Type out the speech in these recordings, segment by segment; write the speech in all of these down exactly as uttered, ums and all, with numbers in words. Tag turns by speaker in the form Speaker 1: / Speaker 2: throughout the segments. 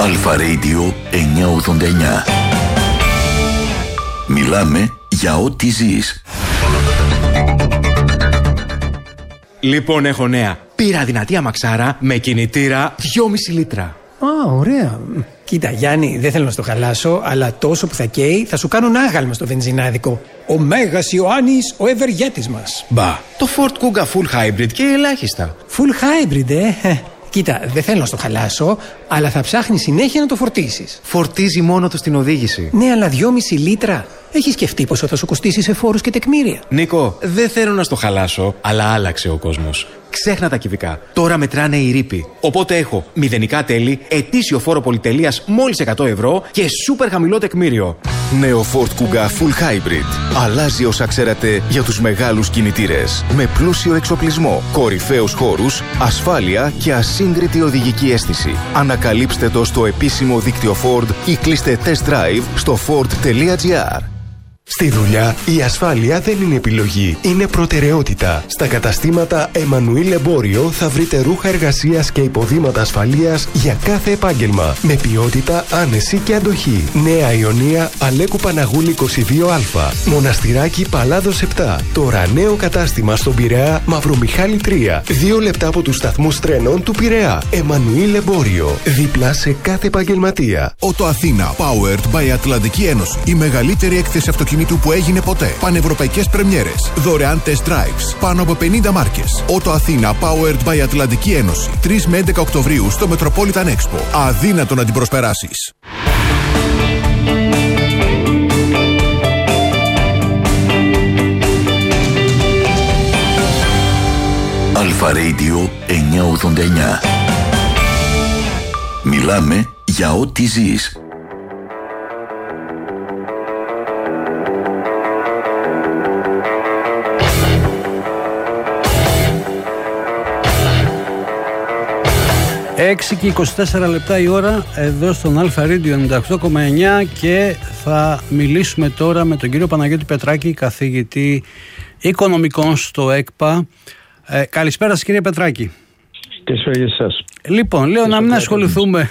Speaker 1: Αλφα Radio εννιακόσια ογδόντα εννιά. Μιλάμε για ό,τι ζεις.
Speaker 2: Λοιπόν, έχω νέα. Πήρα δυνατή αμαξάρα με κινητήρα δυόμισι λίτρα.
Speaker 3: Α, ωραία. Κοίτα, Γιάννη, δεν θέλω να στο χαλάσω, αλλά τόσο που θα καίει θα σου κάνουν άγαλμα στο βενζινάδικο. Ο Μέγας Ιωάννης, ο ευεργέτης μας.
Speaker 2: Μπα, το Ford Kuga Full Hybrid και ελάχιστα.
Speaker 3: Full Hybrid, ε. Κοίτα, δεν θέλω να στο χαλάσω, αλλά θα ψάχνει συνέχεια να το φορτίσεις.
Speaker 2: Φορτίζει μόνο του στην οδήγηση.
Speaker 3: Ναι, αλλά δυόμισι λίτρα. Έχεις σκεφτεί πόσο θα σου κοστίσει σε φόρους και τεκμήρια?
Speaker 2: Νίκο, δεν θέλω να στο χαλάσω, αλλά άλλαξε ο κόσμος. Ξέχνα τα κυβικά. Τώρα μετράνε οι ρήποι. Οπότε έχω μηδενικά τέλη, ετήσιο φόρο πολυτελείας μόλις εκατό ευρώ και σούπερ χαμηλό τεκμήριο.
Speaker 4: Νέο Ford Kuga Full Hybrid. Αλλάζει όσα ξέρατε για τους μεγάλους κινητήρες. Με πλούσιο εξοπλισμό, κορυφαίους χώρους, ασφάλεια και ασύγκριτη οδηγική αίσθηση. Ανακαλύψτε το στο επίσημο δίκτυο Ford ή κλείστε test drive στο ford τελεία gr.
Speaker 5: Στη δουλειά, η ασφάλεια δεν είναι επιλογή, είναι προτεραιότητα. Στα καταστήματα Εμμανουήλ Εμπόριο θα βρείτε ρούχα εργασίας και υποδήματα ασφαλείας για κάθε επάγγελμα. Με ποιότητα, άνεση και αντοχή. Νέα Ιωνία, Αλέκου Παναγούλη είκοσι δύο Α. Μοναστηράκι Παλάδος επτά. Τώρα νέο κατάστημα στον Πειραιά, Μαυρομιχάλη τρία. Δύο λεπτά από τους σταθμούς τρένων του Πειραιά. Εμμανουήλ Εμπόριο. Δίπλα σε κάθε επαγγελματία.
Speaker 6: Ότο Αθήνα, powered by Ατλαντική Ένωση. Η μεγαλύτερη έκθεση αυτοκινήτων του που έγινε ποτέ. Πανευρωπαϊκές πρεμιέρες. Δωρεάν test drives. Πάνω από πενήντα μάρκες. Ότο Αθήνα, powered by Ατλαντική Ένωση. τρεις με έντεκα Οκτωβρίου στο Metropolitan Expo. Αδύνατο να την προσπεράσεις.
Speaker 1: Αλφα Radio εννιακόσια ογδόντα εννιά. Μιλάμε για ό,τι ζεις.
Speaker 7: έξι και είκοσι τέσσερα λεπτά η ώρα εδώ στον Αλφα Radio ενενήντα οκτώ κόμμα εννιά και θα μιλήσουμε τώρα με τον κύριο Παναγιώτη Πετράκη, καθηγητή οικονομικών στο ΕΚΠΑ. Ε, καλησπέρα σας κύριε Πετράκη.
Speaker 8: Καλησπέρα για εσάς.
Speaker 7: Λοιπόν, λέω να μην ασχοληθούμε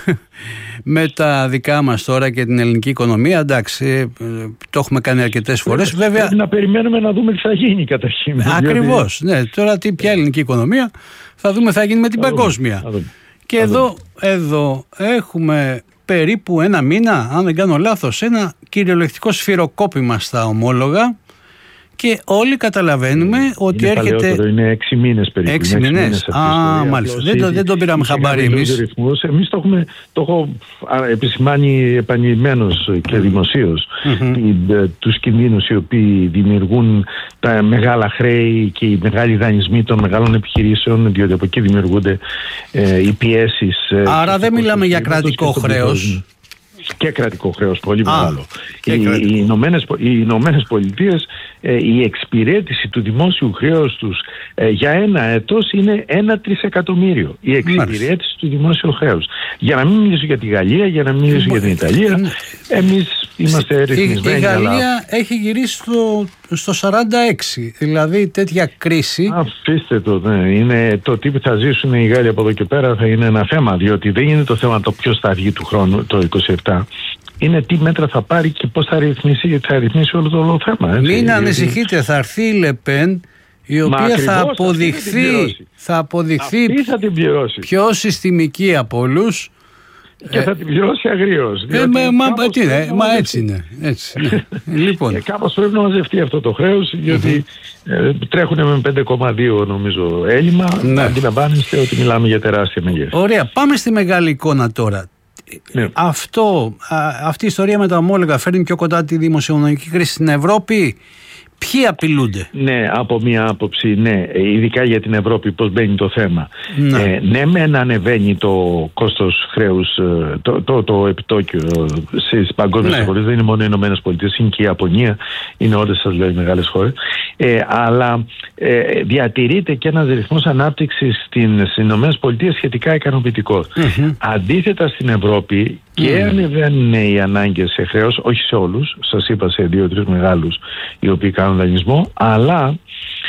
Speaker 7: με τα δικά μας τώρα και την ελληνική οικονομία. Εντάξει, το έχουμε κάνει αρκετές φορές.
Speaker 8: Βέβαια, πρέπει να περιμένουμε να δούμε τι θα γίνει καταρχήν.
Speaker 7: Ακριβώς. Ναι, τώρα τι, ποια ελληνική οικονομία θα δούμε, θα γίνει με την θα παγκόσμια. Δούμε, δούμε. Και εδώ, εδώ έχουμε περίπου ένα μήνα, αν δεν κάνω λάθος, ένα κυριολεκτικό σφυροκόπημα στα ομόλογα και όλοι καταλαβαίνουμε είναι ότι έρχεται...
Speaker 8: Παλαιότερο, είναι έξι μήνες περίπου.
Speaker 7: Έξι μήνες, α, μάλιστα. Δεν το, δεν το πήραμε χαμπάρι εμείς.
Speaker 8: Εμείς το, έχουμε, το έχω επισημάνει επανειλημμένως και δημοσίως. Mm-hmm. Τους κινδύνους οι οποίοι δημιουργούν τα μεγάλα χρέη και οι μεγάλοι δανεισμοί των μεγάλων επιχειρήσεων, διότι από εκεί δημιουργούνται ε, οι πιέσεις.
Speaker 7: Άρα δεν μιλάμε για κρατικό χρέος.
Speaker 8: Και κρατικό χρέος, πολύ μεγάλο. Οι, οι, Ηνωμένες, οι Ηνωμένες Πολιτείες, ε, η εξυπηρέτηση του δημόσιου χρέους τους ε, για ένα έτος είναι ένα τρισεκατομμύριο. Η εξυπηρέτηση Μάλιστα. του δημόσιου χρέους. Για να μην μιλήσω για τη Γαλλία, για να μην μιλήσω για την Ιταλία, εμείς είμαστε ρυθμισμένοι.
Speaker 7: Η, η Γαλλία αλλά... έχει γυρίσει στο, στο σαράντα έξι, δηλαδή τέτοια κρίση.
Speaker 8: Αφήστε το, ναι. Είναι, το τι θα ζήσουν οι Γάλλοι από εδώ και πέρα θα είναι ένα θέμα, διότι δεν είναι το θέμα το ποιος θα βγει του χρόνου το είκοσι επτά. Είναι τι μέτρα θα πάρει και πώς θα ρυθμίσει, θα ρυθμίσει όλο το όλο θέμα. Έτσι.
Speaker 7: Μην ανησυχείτε, θα έρθει η Λεπέν, η οποία Μα, θα ακριβώς, αποδειχθεί, θα αποδειχθεί
Speaker 8: θα την
Speaker 7: πιο συστημική από όλους.
Speaker 8: Και θα την πληρώσει αγρίως.
Speaker 7: Ε, μα, μα, τι, ε, μα έτσι είναι. Έτσι, ναι. Λοιπόν.
Speaker 8: Και κάπως πρέπει να μαζευτεί αυτό το χρέος, διότι mm-hmm. ε, τρέχουν με πέντε κόμμα δύο νομίζω έλλειμμα. Ναι. Αντιλαμβάνεστε ότι μιλάμε για τεράστια μεγέθη.
Speaker 7: Ωραία, πάμε στη μεγάλη εικόνα τώρα. Ναι. Αυτό, α, αυτή η ιστορία με τα ομόλογα φέρνει πιο κοντά τη δημοσιονομική κρίση στην Ευρώπη. Ποιοι απειλούνται?
Speaker 8: Ναι, από μία άποψη, ναι, ειδικά για την Ευρώπη, πώς μπαίνει το θέμα. Ναι, ε, ναι μεν ανεβαίνει το κόστος χρέους, το, το, το επιτόκιο στις παγκόσμιες ναι. χώρες, δεν είναι μόνο οι Ηνωμένες Πολιτείες, είναι και η Ιαπωνία, είναι όλες σας λέω οι μεγάλες χώρες, ε, αλλά ε, διατηρείται και ένας ρυθμός ανάπτυξης στις Ηνωμένες Πολιτείες σχετικά ικανοποιητικός. Mm-hmm. Αντίθετα στην Ευρώπη και mm. ανεβαίνουν οι ανάγκες σε χρέος, όχι σε όλους, σας είπα σε δύο-τρεις μεγάλους οι οποίοι κάνουν δανεισμό, αλλά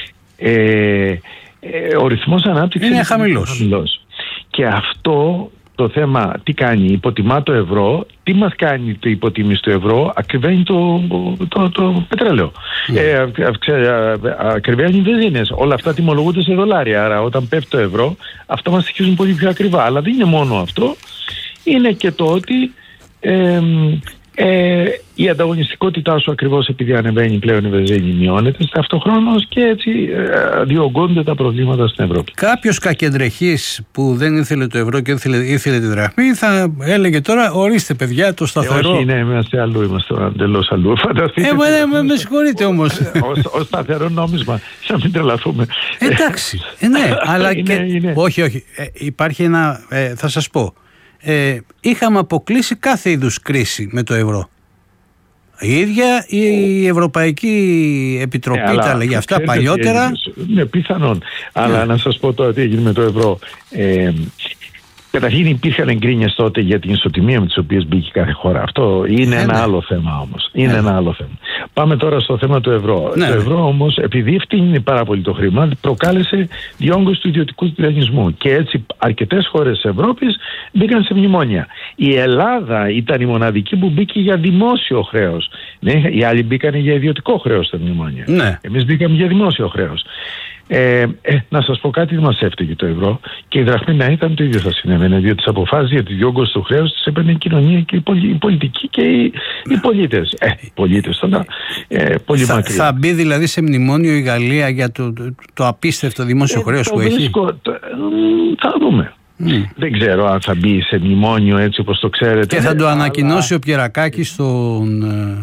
Speaker 8: ε, ε, ο ρυθμός ανάπτυξης
Speaker 7: είναι χαμηλός.
Speaker 8: χαμηλός. Και αυτό το θέμα τι κάνει, υποτιμά το ευρώ, τι μας κάνει το υποτίμηση του ευρώ, ακριβένει το, το, το πετρέλαιο. Mm. Ε, ακριβένει οι βενζίνες. Όλα αυτά τιμολογούνται σε δολάρια. Άρα όταν πέφτει το ευρώ, αυτά μας στοιχίζουν πολύ πιο ακριβά. Αλλά δεν είναι μόνο αυτό. Είναι και το ότι ε, ε, η ανταγωνιστικότητά σου, ακριβώς επειδή ανεβαίνει πλέον η βενζίνη, μειώνεται ταυτοχρόνως και έτσι ε, διωγγώνται τα προβλήματα στην Ευρώπη.
Speaker 7: Κάποιος κακεντρεχής που δεν ήθελε το ευρώ και ήθελε, ήθελε τη δραχμή θα έλεγε τώρα, ορίστε παιδιά, το σταθερό.
Speaker 8: Ε, όχι, ναι, είμαστε αλλού, είμαστε εντελώς αλλού. Φανταστείτε.
Speaker 7: Ε, με, με, με συγχωρείτε όμως.
Speaker 8: Ως σταθερό νόμισμα, να μην τρελαθούμε.
Speaker 7: Εντάξει, ε, ναι, αλλά
Speaker 8: είναι,
Speaker 7: και...
Speaker 8: είναι.
Speaker 7: Όχι, όχι, ε, υπάρχει ένα, ε, θα σας πω. Ε, είχαμε αποκλείσει κάθε είδους κρίση με το ευρώ. Η ίδια η Ευρωπαϊκή Επιτροπή ε, τα λέγει αυτά παλιότερα.
Speaker 8: Ναι, πιθανόν. Yeah. Αλλά να σας πω τώρα τι έγινε με το ευρώ. Ε, Καταρχήν υπήρχαν εγκρίνειες τότε για την ισοτιμία με τις οποίες μπήκε κάθε χώρα. Αυτό είναι ε, ένα ναι. άλλο θέμα όμως. Είναι ε, ένα άλλο θέμα. Πάμε τώρα στο θέμα του ευρώ. Ναι. Το ευρώ όμως, επειδή ευθύνει πάρα πολύ το χρήμα, προκάλεσε διόγκωση του ιδιωτικού δανεισμού. Και έτσι αρκετές χώρες της Ευρώπης μπήκαν σε μνημόνια. Η Ελλάδα ήταν η μοναδική που μπήκε για δημόσιο χρέος. Ναι, οι άλλοι μπήκαν για ιδιωτικό χρέος στα μνημόνια. Ναι. Εμείς μπήκαμε για δημόσιο χρέος. Ε, ε, να σας πω κάτι, δεν μας έφταιγε το ευρώ και η δραχμή να ήταν το ίδιο θα συνέβαινε, διότι τις αποφάσεις για τη διόγκωση του χρέους τις έπαιρνε η κοινωνία και η, πολι, η πολιτική και οι, οι πολίτες. Ε, οι πολίτες τώρα ε, πολύ
Speaker 7: θα,
Speaker 8: μακριά.
Speaker 7: Θα μπει δηλαδή σε μνημόνιο η Γαλλία για το, το, το απίστευτο δημόσιο ε, χρέος που βρίσκω, έχει.
Speaker 8: Το, θα δούμε. Mm. Δεν ξέρω αν θα μπει σε μνημόνιο έτσι όπως το ξέρετε.
Speaker 7: Και θα το
Speaker 8: αλλά...
Speaker 7: ανακοινώσει ο Πιερακάκης στον...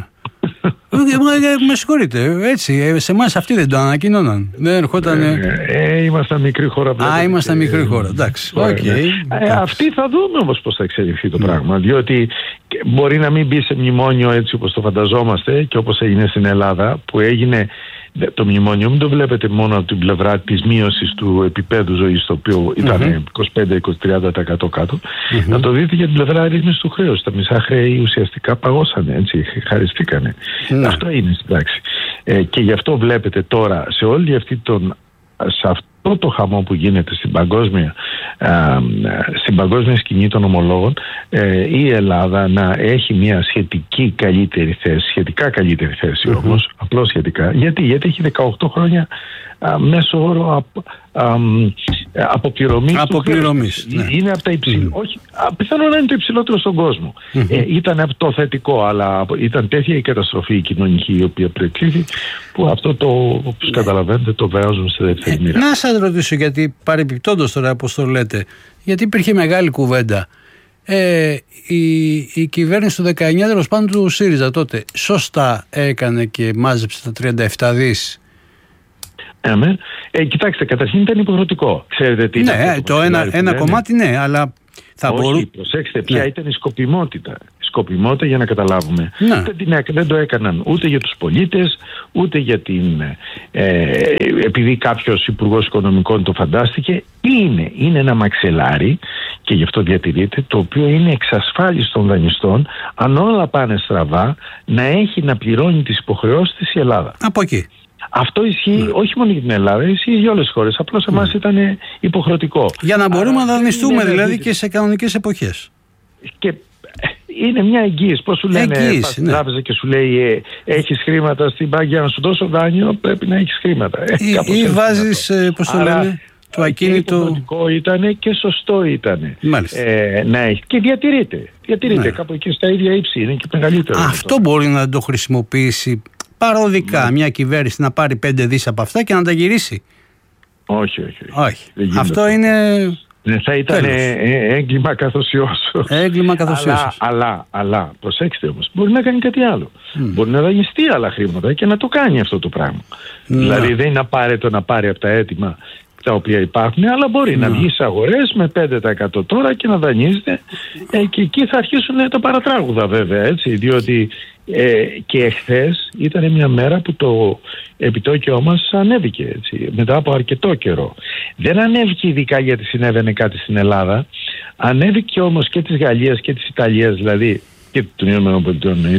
Speaker 7: Με συγχωρείτε, έτσι, σε εμάς αυτοί δεν το ανακοινώναν. Δεν ερχόταν.
Speaker 8: Ε, ε, ήμασταν μικρή χώρα.
Speaker 7: Α, ήμασταν μικρή χώρα, εντάξει. Okay.
Speaker 8: Ε, ε, αυτοί θα δούμε όμως πώς θα εξελιχθεί το mm. πράγμα. Διότι μπορεί να μην μπει σε μνημόνιο έτσι όπως το φανταζόμαστε και όπως έγινε στην Ελλάδα, που έγινε. Το μνημόνιο μην το βλέπετε μόνο από την πλευρά της μείωσης του επίπεδου ζωής, το οποίο ήταν mm-hmm. είκοσι πέντε με είκοσι τριάντα τοις εκατό κάτω. Mm-hmm. Να το δείτε για την πλευρά ρύθμισης του χρέους. Τα μισά χρέη ουσιαστικά παγώσανε, έτσι, χαριστήκανε. Mm-hmm. Αυτό είναι στην πράξη. Ε, και γι' αυτό βλέπετε τώρα σε όλη αυτή τον... σε αυτό το χαμό που γίνεται στην παγκόσμια, α, στην παγκόσμια σκηνή των ομολόγων, ε, η Ελλάδα να έχει μια σχετική καλύτερη θέση, σχετικά καλύτερη θέση mm-hmm. όμως, απλώς σχετικά. Γιατί, γιατί έχει δεκαοκτώ χρόνια α, μέσο όρο απ, α, αποπληρωμής.
Speaker 7: Αποπληρωμής, ναι.
Speaker 8: Είναι από τα υψηλότερα. Mm-hmm. Όχι, πιθανόν να είναι το υψηλότερο στον κόσμο. Mm-hmm. Ε, ήταν από το θετικό, αλλά ήταν τέτοια η καταστροφή η κοινωνική η οποία προεκλήθη, που αυτό το, όπως mm-hmm. καταλαβαίνετε, το βάζουν στη δεύτερη μοίρα.
Speaker 7: Να σας ρωτήσω, γιατί παρεμπιπτόντως τώρα όπως το λέτε, γιατί υπήρχε μεγάλη κουβέντα. Ε, η, η κυβέρνηση του δεκαεννιά, τέλος πάντων του ΣΥΡΙΖΑ τότε, σωστά έκανε και μάζεψε τα τριάντα επτά δις.
Speaker 8: Ε, ε, κοιτάξτε, καταρχήν ήταν υποχρεωτικό. Ξέρετε τι
Speaker 7: ναι,
Speaker 8: ήταν
Speaker 7: το, το ένα, ένα κομμάτι ναι, αλλά θα μπορούσε.
Speaker 8: Όχι, προσέξτε, ποια ναι. ήταν η σκοπιμότητα. Η σκοπιμότητα, για να καταλάβουμε.
Speaker 7: Ναι.
Speaker 8: Δεν, την, δεν το έκαναν ούτε για τους πολίτες, ούτε για την... Ε, επειδή κάποιος υπουργός οικονομικών το φαντάστηκε. Είναι, είναι ένα μαξελάρι, και γι' αυτό διατηρείται, το οποίο είναι εξασφάλιση των δανειστών, αν όλα πάνε στραβά, να έχει να πληρώνει τις υποχρεώσεις της η Ελλάδα.
Speaker 7: Από εκεί.
Speaker 8: Αυτό ισχύει mm. όχι μόνο για την Ελλάδα, ισχύει για όλες τις χώρες. Απλώς mm. εμάς ήταν υποχρεωτικό.
Speaker 7: Για να μπορούμε Άρα, να δανειστούμε δηλαδή και σε κανονικές εποχές.
Speaker 8: Και είναι μια εγγύηση. Πώς σου λένε, πας στην τράπεζα και σου λέει ε, έχεις χρήματα στην μπάνκ, για να σου δώσω δάνειο πρέπει να έχεις χρήματα. Ε,
Speaker 7: ή ή βάζεις, ε, πώς το Άρα, λένε, το ακίνητο.
Speaker 8: Υποχρεωτικό ήταν και σωστό ήταν. Ε, να έχει. Και διατηρείται. Διατηρείται ναι. κάπου εκεί στα ίδια ύψη. Είναι και μεγαλύτερο.
Speaker 7: Αυτό μπορεί να το χρησιμοποιήσει παροδικά mm. μια κυβέρνηση, να πάρει πέντε δις από αυτά και να τα γυρίσει.
Speaker 8: Όχι, όχι.
Speaker 7: όχι. Αυτό είναι...
Speaker 8: Ναι, θα ήταν ε, ε, έγκλημα καθοσιώσεως.
Speaker 7: Έγκλημα καθοσιώσεως.
Speaker 8: Αλλά, αλλά, αλλά, προσέξτε όμως, μπορεί να κάνει κάτι άλλο. Mm. Μπορεί να δανειστεί άλλα χρήματα και να το κάνει αυτό το πράγμα. Mm. Δηλαδή δεν είναι απαραίτητο να πάρει από τα έτοιμα τα οποία υπάρχουν, αλλά μπορεί mm. να βγει στις αγορές με πέντε τοις εκατό τώρα και να δανείζεται ε, και εκεί θα αρχίσουν τα παρατράγουδα βέβαια, έτσι, διότι ε, και εχθές ήταν μια μέρα που το επιτόκιό μας ανέβηκε, έτσι, μετά από αρκετό καιρό. Δεν ανέβηκε ειδικά γιατί συνέβαινε κάτι στην Ελλάδα, ανέβηκε όμως και της Γαλλίας και της Ιταλίας, δηλαδή και των ΗΠΑ,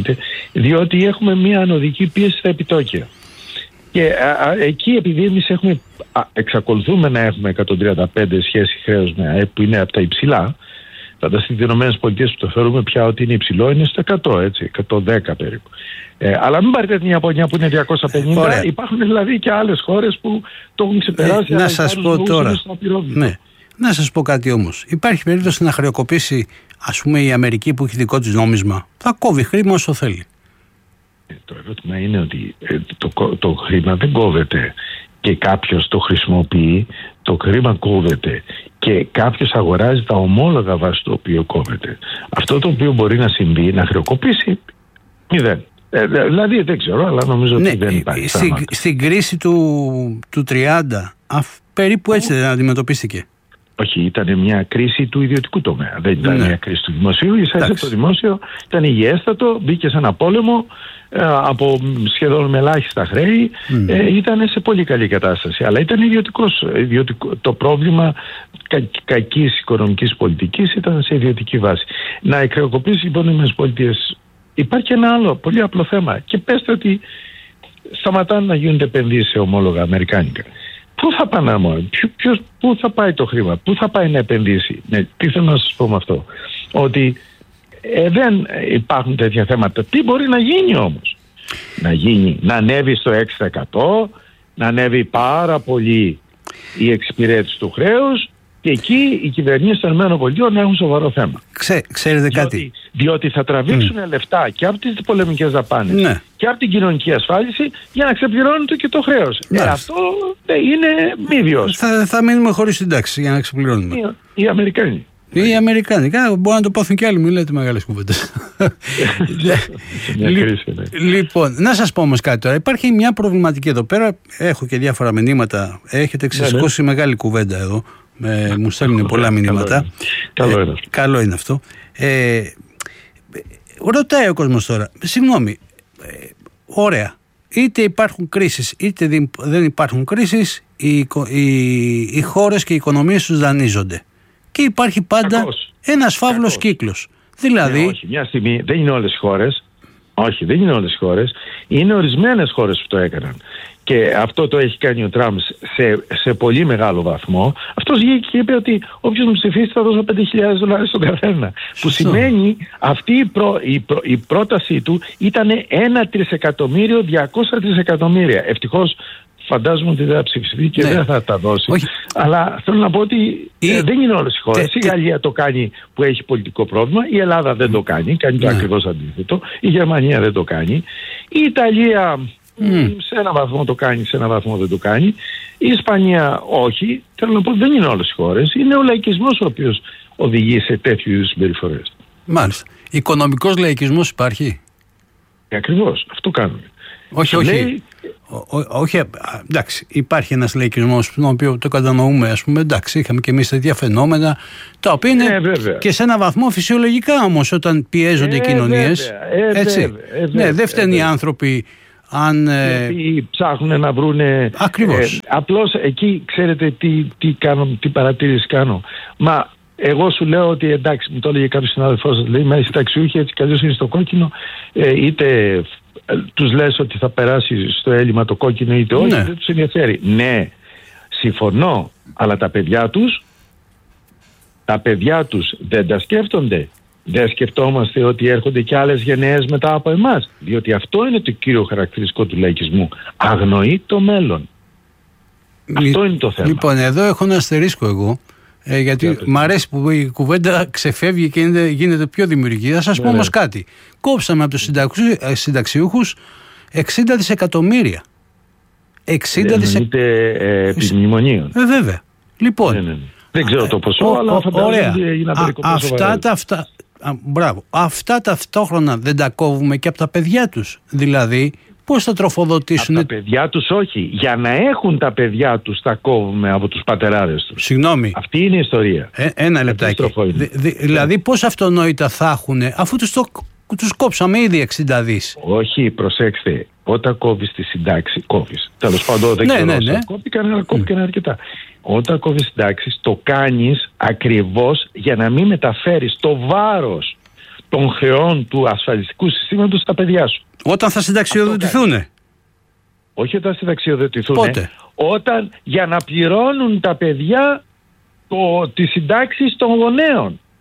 Speaker 8: διότι έχουμε μια ανωδική πίεση στα επιτόκια. Και α, α, εκεί επειδή εμείς έχουμε, α, εξακολουθούμε να έχουμε εκατόν τριάντα πέντε σχέση χρέους με ΑΕΠ που είναι από τα υψηλά, Φανταστείτε οι ΗΠΑ που το θεωρούμε πια ότι είναι υψηλό, είναι στο εκατό, έτσι, εκατόν δέκα περίπου. Ε, αλλά μην πάρετε την Ιαπωνία που είναι διακόσια πενήντα. Ωραία. Υπάρχουν δηλαδή και άλλες χώρες που το έχουν ξεπεράσει.
Speaker 7: Ε, να σας πω τώρα. Ναι. Να σας πω κάτι όμως. Υπάρχει περίπτωση να χρεοκοπήσει, ας πούμε, η Αμερική που έχει δικό της νόμισμα? Θα κόβει χρήμα όσο θέλει.
Speaker 8: Ε, το ερώτημα είναι ότι ε, το, το χρήμα δεν κόβεται και κάποιος το χρησιμοποιεί. Το χρήμα κόβεται και κάποιος αγοράζει τα ομόλογα βάσει το οποίο κόβεται. Αυτό το οποίο μπορεί να συμβεί, να χρεοκοπήσει, μηδέn. Ε, δηλαδή δεν ξέρω, αλλά νομίζω ότι ναι, δεν υπάρχει.
Speaker 7: Στην, στην κρίση του, του τριάντα, αφ, περίπου έτσι δεν αντιμετωπίστηκε?
Speaker 8: Όχι, ήταν μια κρίση του ιδιωτικού τομέα. Δεν ήταν ναι. μια κρίση του δημοσίου. Ίσα-ίσα το δημόσιο ήταν υγιέστατο, μπήκε σε ένα πόλεμο ε, από σχεδόν με ελάχιστα χρέη. Mm. Ε, ήταν σε πολύ καλή κατάσταση. Αλλά ήταν ιδιωτικός, ιδιωτικό. Το πρόβλημα κα, κακής οικονομικής πολιτικής ήταν σε ιδιωτική βάση. Να εκχρεοκοπήσει λοιπόν οι ΗΠΑ. Υπάρχει ένα άλλο πολύ απλό θέμα. Και πέστε ότι σταματάνε να γίνονται επενδύσεις σε ομόλογα αμερικάνικα. Πού θα πάνε μόνο, ποιος, πού θα πάει το χρήμα, πού θα πάει να επενδύσει? Ναι, τι θέλω να σας πω με αυτό? Ότι ε, δεν υπάρχουν τέτοια θέματα. Τι μπορεί να γίνει όμως? Να γίνει, να ανέβει στο έξι τοις εκατό, να ανέβει πάρα πολύ η εξυπηρέτηση του χρέους και εκεί οι κυβερνήσεις των ΗΠΑ να έχουν σοβαρό θέμα.
Speaker 7: Ξέ, ξέρετε
Speaker 8: διότι,
Speaker 7: κάτι.
Speaker 8: Διότι θα τραβήξουν mm. λεφτά και από τις πολεμικές δαπάνες ναι. και από την κοινωνική ασφάλιση για να ξεπληρώνουν και το χρέος. Ε, αυτό είναι μη βιώσιμο.
Speaker 7: Θα, θα μείνουμε χωρίς συντάξη για να ξεπληρώνουμε.
Speaker 8: Οι, οι Αμερικανοί.
Speaker 7: Οι Αμερικάνοι. Μπορεί να το πάθουν κι άλλοι, μην λέτε μεγάλες κουβέντες. Λοιπόν, να σας πω όμως κάτι τώρα. Υπάρχει μια προβληματική εδώ πέρα. Έχω και διάφορα μηνύματα. Έχετε ξεσηκώσει μεγάλη κουβέντα εδώ. Ε, μου στέλνουν πολλά μηνύματα.
Speaker 8: Καλό είναι,
Speaker 7: ε, καλό είναι αυτό. Ε, ρωτάει ο κόσμος τώρα, συγγνώμη, ε, ωραία, είτε υπάρχουν κρίσεις είτε δεν υπάρχουν κρίσεις, οι, οι, οι χώρες και οι οικονομίες τους δανείζονται και υπάρχει πάντα Κακός. ένας φαύλος Κακός. κύκλος. Δηλαδή,
Speaker 8: ναι, όχι, μια στιγμή δεν είναι όλες οι χώρες. Όχι, δεν είναι όλες οι χώρες. Είναι ορισμένες χώρες που το έκαναν. Και αυτό το έχει κάνει ο Τραμπ σε, σε πολύ μεγάλο βαθμό. Αυτός βγήκε και είπε ότι όποιος μου ψηφίσει θα δώσω πέντε χιλιάδες δολάρια στον καθένα. Που σημαίνει αυτή η, προ, η, προ, η πρότασή του ήταν ένα τρισεκατομμύριο, διακόσια τρισεκατομμύρια. Ευτυχώς φαντάζομαι ότι δεν θα ψηφιστεί και ναι. δεν θα τα δώσει. Όχι. Αλλά θέλω να πω ότι η... ε, δεν είναι όλες οι χώρες. Τε... Η Γαλλία το κάνει που έχει πολιτικό πρόβλημα. Η Ελλάδα δεν το κάνει. Κάνει το ναι. ακριβώς αντίθετο. Η Γερμανία δεν το κάνει. Η Ιταλία mm. σε ένα βαθμό το κάνει, σε ένα βαθμό δεν το κάνει. Η Ισπανία όχι. Θέλω να πω ότι δεν είναι όλες οι χώρες. Είναι ο λαϊκισμός ο οποίος οδηγεί σε τέτοιου είδους συμπεριφορές.
Speaker 7: Μάλιστα. Οικονομικός λαϊκισμός υπάρχει?
Speaker 8: Ακριβώς. Αυτό κάνουμε.
Speaker 7: Όχι, όχι. Λέει... Ό, ό, όχι, εντάξει, υπάρχει ένας λαϊκισμός τον οποίο το κατανοούμε, ας πούμε, εντάξει, είχαμε και εμείς τέτοια φαινόμενα, τα οποία είναι ε, και σε ένα βαθμό φυσιολογικά όμως όταν πιέζονται ε, οι κοινωνίες.
Speaker 8: Ε,
Speaker 7: έτσι.
Speaker 8: Βέβαια, ε,
Speaker 7: ναι, δεν φταίνουν ε, οι άνθρωποι αν...
Speaker 8: Γιατί ψάχνουν να βρούνε...
Speaker 7: Ακριβώς.
Speaker 8: Ε, απλώς εκεί ξέρετε τι, τι, κάνω, τι παρατήρηση κάνω. Μα εγώ σου λέω ότι εντάξει, μου το έλεγε κάποιος συνάδελφός σας, λέει, μα οι συνταξιούχοι έτσι κι αλλιώς είναι στο κόκκινο, ε, είτε... τους λες ότι θα περάσει στο έλλειμμα το κόκκινο είτε όχι, ναι. δεν τους ενδιαφέρει. Ναι, συμφωνώ, αλλά τα παιδιά τους τα παιδιά τους δεν τα σκέφτονται. Δεν σκεφτόμαστε ότι έρχονται και άλλες γενναίες μετά από εμάς, διότι αυτό είναι το κύριο χαρακτηριστικό του λαϊκισμού. Αγνοεί το μέλλον. Λ... αυτό είναι το θέμα.
Speaker 7: Λοιπόν, εδώ έχω ένα αστερίσκο εγώ, Ε, γιατί μ' αρέσει που η κουβέντα ξεφεύγει και γίνεται, γίνεται πιο δημιουργική. Θα σας πω όμως κάτι. Κόψαμε από τους συνταξιούχους εξήντα δισεκατομμύρια. εξήντα δισεκατομμύρια.
Speaker 8: Ε, επιμνημονίων.
Speaker 7: Ε, βέβαια. Λοιπόν.
Speaker 8: Ναι, ναι, ναι. Δεν ξέρω το ποσό, ο, αλλά φαντάζομαι ότι έγιναν περικοπές.
Speaker 7: Αυτά τα αυτά. Α, μπράβο. Αυτά ταυτόχρονα δεν τα κόβουμε και από τα παιδιά τους. Δηλαδή, πώς θα τροφοδοτήσουν.
Speaker 8: Από τα παιδιά τους όχι. Για να έχουν τα παιδιά τους τα κόβουμε από τους πατεράδες τους.
Speaker 7: Συγγνώμη.
Speaker 8: Αυτή είναι η ιστορία.
Speaker 7: Ε, ένα λεπτάκι. Δη, δη, δηλαδή πώς αυτονόητα θα έχουν αφού τους, το, τους κόψαμε ήδη εξήντα δις.
Speaker 8: Όχι, προσέξτε. Όταν κόβεις τη συντάξη, κόβεις. Τέλος πάντων δεν
Speaker 7: ναι,
Speaker 8: ξέρω.
Speaker 7: Ναι, ναι.
Speaker 8: Κόβηκαν, αλλά κόβηκαν mm. αρκετά. Όταν κόβεις συντάξεις, το κάνεις ακριβώς για να μην μεταφέρεις το βάρος των χρεών του ασφαλιστικού συστήματος στα παιδιά σου.
Speaker 7: Όταν θα συνταξιοδοτηθούνε.
Speaker 8: Όχι όταν συνταξιοδοτηθούνε.
Speaker 7: Πότε?
Speaker 8: Όταν για να πληρώνουν τα παιδιά το, τις συντάξεις των γονέων.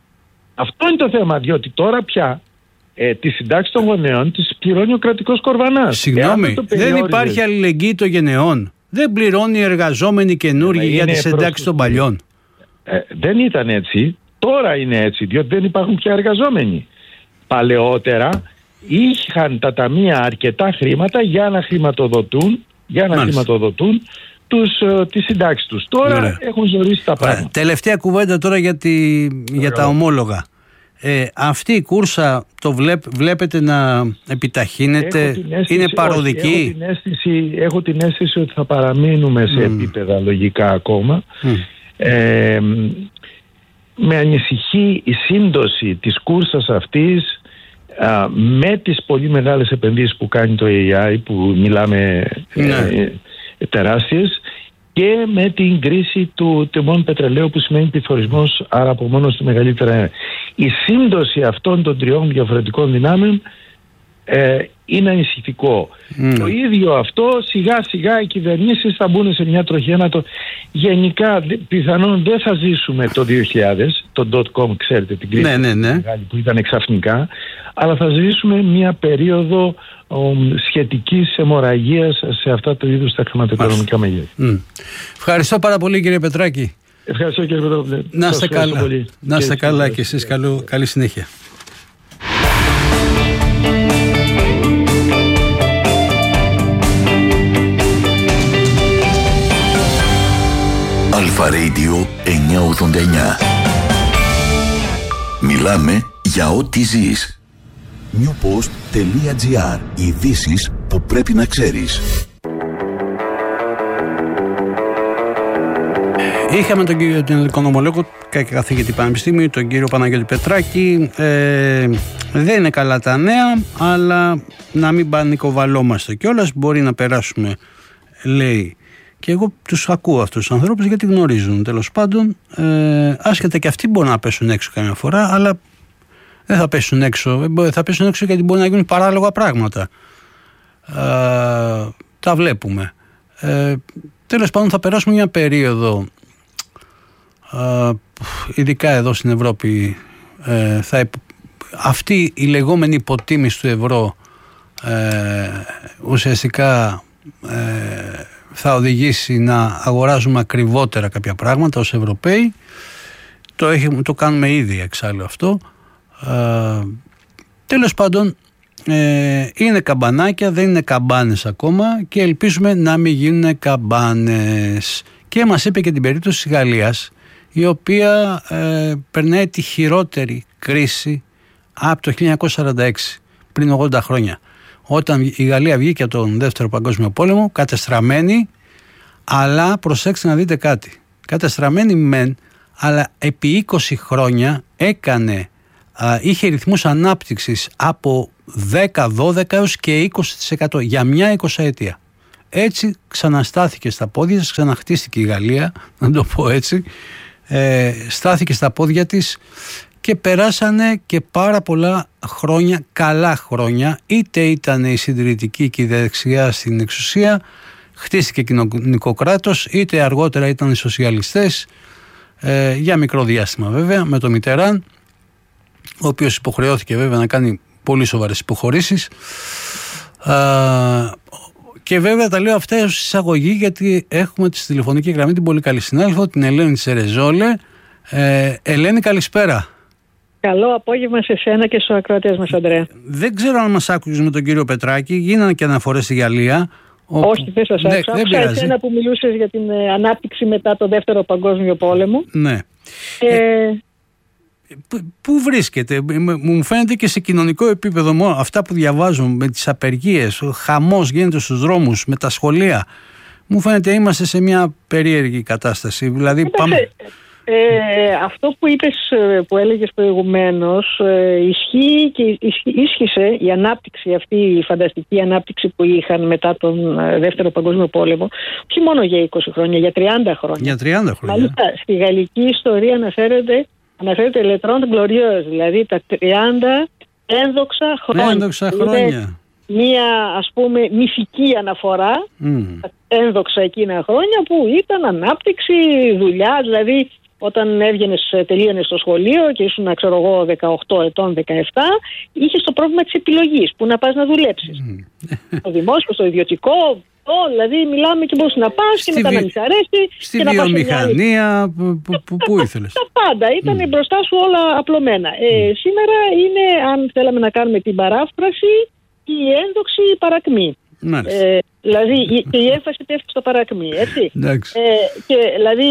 Speaker 8: Αυτό είναι το θέμα, διότι τώρα πια ε, τη συντάξη των γονέων τις πληρώνει ο κρατικός κορβανάς.
Speaker 7: Συγγνώμη, δεν υπάρχει αλληλεγγύη των γενεών. Δεν πληρώνει οι εργαζόμενοι καινούργοι για τις συντάξεις των παλιών.
Speaker 8: Ε, δεν ήταν έτσι. Τώρα είναι έτσι, διότι δεν υπάρχουν πια εργαζόμενοι. Παλαιότερα είχαν τα ταμεία αρκετά χρήματα για να χρηματοδοτούν, για να χρηματοδοτούν τους, uh, τις συντάξεις τους. Τώρα Ωραία. έχουν ζωρίσει τα πράγματα.
Speaker 7: Τελευταία κουβέντα τώρα για, τη, για τα ομόλογα. Ε, αυτή η κούρσα το βλέπ, βλέπετε να επιταχύνεται, αίσθηση, είναι παροδική?
Speaker 8: Όχι, έχω, την αίσθηση, έχω την αίσθηση ότι θα παραμείνουμε σε mm. επίπεδα λογικά ακόμα. Mm. Ε, με ανησυχεί η σύντοση της κούρσας αυτής α, με τις πολύ μεγάλες επενδύσεις που κάνει το έι άι, που μιλάμε ναι. ε, ε, τεράστιες, και με την κρίση του τιμών πετρελαίου που σημαίνει πληθωρισμός, άρα από μόνο στη μεγαλύτερα. Η σύντοση αυτών των τριών διαφορετικών δυνάμεων ε, είναι ανησυχητικό. Mm. Το ίδιο αυτό σιγά σιγά οι κυβερνήσεις θα μπουν σε μια τροχιά να το... Γενικά πιθανόν δεν θα ζήσουμε το δύο χιλιάδες, το dot com, ξέρετε, την κρίση ναι, ναι, ναι. μεγάλη που ήταν εξαφνικά, αλλά θα ζήσουμε μια περίοδο ο, σχετικής αιμορραγίας σε αυτά το είδους τα χρηματοοικονομικά μεγέθη. Mm.
Speaker 7: Ευχαριστώ πάρα πολύ, κύριε Πετράκη.
Speaker 8: Ευχαριστώ, κύριε Πετράκη.
Speaker 7: Να είστε καλά, να είστε καλά και εσείς. Καλό, καλή συνέχεια.
Speaker 1: Αλφα Radio εννιακόσια ογδόντα εννιά. Μιλάμε για ό,τι ζεις. newpost.gr. Ειδήσεις που πρέπει να ξέρεις.
Speaker 7: Είχαμε τον κύριο τον οικονομολόγο και καθηγητή πανεπιστήμιου, τον κύριο Παναγιώτη Πετράκη. Ε, δεν είναι καλά τα νέα, αλλά να μην πανικοβαλόμαστε κιόλας. Μπορεί να περάσουμε, λέει. Και εγώ τους ακούω αυτούς τους ανθρώπους γιατί γνωρίζουν τέλος πάντων. Ε, άσχετα και αυτοί μπορούν να πέσουν έξω καμιά φορά, αλλά δεν θα πέσουν έξω. Θα πέσουν έξω γιατί μπορεί να γίνουν παράλογα πράγματα. Ε, τα βλέπουμε. Ε, τέλος πάντων θα περάσουμε μια περίοδο, ε, ειδικά εδώ στην Ευρώπη, ε, θα, αυτή η λεγόμενη υποτίμηση του ευρώ ε, ουσιαστικά ε, θα οδηγήσει να αγοράζουμε ακριβότερα κάποια πράγματα ως Ευρωπαίοι. Το, έχει, το κάνουμε ήδη εξάλλου αυτό. Ε, τέλος πάντων, ε, είναι καμπανάκια, δεν είναι καμπάνες ακόμα και ελπίζουμε να μην γίνουν καμπάνες. Και μας είπε και την περίπτωση της Γαλλίας, η οποία ε, περνάει τη χειρότερη κρίση από το χίλια εννιακόσια σαράντα έξι, πριν ογδόντα χρόνια. Όταν η Γαλλία βγήκε από τον Δεύτερο Παγκόσμιο Πόλεμο, κατεστραμμένη, αλλά προσέξτε να δείτε κάτι. Κατεστραμμένη μεν, αλλά επί είκοσι χρόνια έκανε, α, είχε ρυθμούς ανάπτυξης από δέκα, δώδεκα έως και είκοσι τοις εκατό για μια εικοσαετία. Έτσι ξαναστάθηκε στα πόδια της, ξαναχτίστηκε η Γαλλία, να το πω έτσι, ε, στάθηκε στα πόδια της. Και περάσανε και πάρα πολλά χρόνια, καλά χρόνια, είτε ήταν η συντηρητική και η δεξιά στην εξουσία, χτίστηκε κοινωνικό κράτος, είτε αργότερα ήταν οι σοσιαλιστές, ε, για μικρό διάστημα βέβαια, με τον Μιτεράν, ο οποίος υποχρεώθηκε βέβαια να κάνει πολύ σοβαρές υποχωρήσεις. Ε, και βέβαια τα λέω αυτά ως εισαγωγή, γιατί έχουμε στη τηλεφωνική γραμμή την πολύ καλή συνάδελφο, την Ελένη Τσερεζόλε. Ε, Ελένη, καλησπέρα.
Speaker 9: Καλό απόγευμα σε σένα και στους ακροατές μας, Ανδρέα.
Speaker 7: Δεν ξέρω αν μας άκουσες με τον κύριο Πετράκη, γίνανε και αναφορές στη Γαλλία.
Speaker 9: Όπου... Όχι, δεν σας άκουσα. Άκουσα εσένα που μιλούσες για την ε, ανάπτυξη μετά το Δεύτερο Παγκόσμιο Πόλεμο.
Speaker 7: Ναι.
Speaker 9: Ε...
Speaker 7: Ε, πού βρίσκεται, μου φαίνεται και σε κοινωνικό επίπεδο, μόνο αυτά που διαβάζω με τις απεργίες, ο χαμός γίνεται στους δρόμους, με τα σχολεία. Μου φαίνεται είμαστε σε μια περίεργη κατάσταση. Δηλαδή, πάμε...
Speaker 9: Ε, αυτό που είπες, που έλεγες προηγουμένως, ε, ισχύει και ίσχυσε η ανάπτυξη αυτή, η φανταστική ανάπτυξη που είχαν μετά τον Δεύτερο Παγκόσμιο Πόλεμο, όχι μόνο για είκοσι χρόνια, για τριάντα χρόνια.
Speaker 7: Για τριάντα χρόνια.
Speaker 9: Μάλιστα, στη γαλλική ιστορία αναφέρεται, αναφέρεται Λετρόντ Γκλωριόζ, δηλαδή τα τριάντα ένδοξα χρόνια.
Speaker 7: Ένδοξα χρόνια.
Speaker 9: Μία, ας πούμε, μυθική αναφορά, mm. ένδοξα εκείνα χρόνια που ήταν ανάπτυξη, δουλειά, δηλαδή όταν έβγαινες, τελείωνες στο σχολείο και ήσουν, ξέρω εγώ, δεκαοκτώ ετών, δεκαεπτά, είχες το πρόβλημα της επιλογής, που να πας να δουλέψεις. Mm. Στο δημόσιο, στο ιδιωτικό, το, δηλαδή μιλάμε και μπορείς να πας και μετά βι... να μην σ' αρέσει.
Speaker 7: Στη και βιομηχανία, άλλη... που, που, που, που ήθελες. Τα
Speaker 9: πάντα, ήταν mm. μπροστά σου όλα απλωμένα. Mm. Ε, σήμερα είναι, αν θέλαμε να κάνουμε την παράφραση, η ένδοξη παρακμή. Ε, δηλαδή και η έμφαση πέφτει στο παρακμή, έτσι. ε, και δηλαδή